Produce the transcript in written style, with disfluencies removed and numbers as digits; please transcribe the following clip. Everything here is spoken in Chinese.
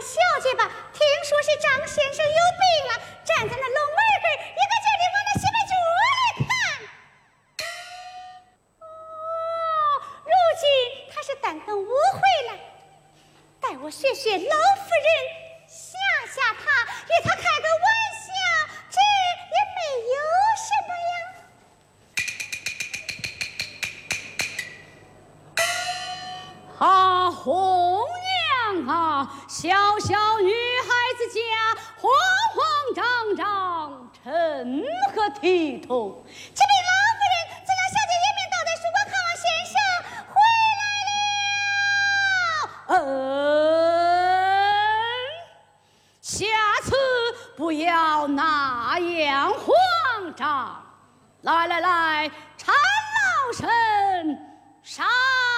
小姐吧，听说是张先生有病了，站在那楼门口，一个劲的往那西北角来看。如今他是胆更误会了，待我学学老夫人，吓吓他，与他开个玩笑，这也没有什么呀。 啊，红娘啊，小小女孩子家慌慌张张，成何体统？ 这位老夫人，自老小姐也免到在曙光康先生回来了。下次不要那样慌张。来来来，搀老身上。